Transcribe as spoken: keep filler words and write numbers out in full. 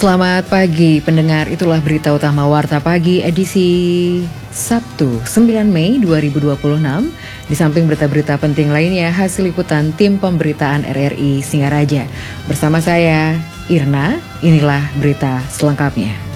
Selamat pagi pendengar, itulah berita utama Warta Pagi edisi Sabtu sembilan Mei dua ribu dua puluh enam. Di samping berita-berita penting lainnya, hasil liputan tim pemberitaan R R I Singaraja. Bersama saya, Irna, inilah berita selengkapnya.